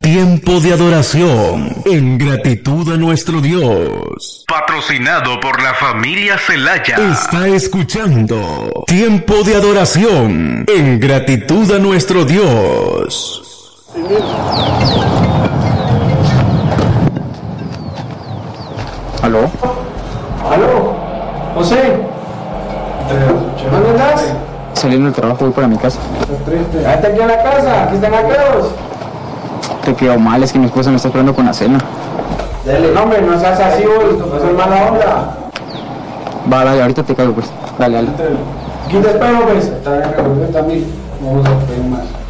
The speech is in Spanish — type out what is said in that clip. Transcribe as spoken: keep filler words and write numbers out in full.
Tiempo de adoración en gratitud a nuestro Dios. Patrocinado por la familia Celaya. Está escuchando Tiempo de adoración en gratitud a nuestro Dios. ¿Aló? ¿Aló? José, ¿dónde andas? Saliendo del trabajo voy para mi casa. Quédate aquí en la casa, aquí están aquellos. Te quedó mal, es que mi esposa me está esperando con la cena. Dale, no, hombre, no seas así hoy, no seas mala onda. Va, dale, ahorita te caigo, pues. Dale, dale. Aquí te espero, pues. Está bien, también. Vamos a pedir más.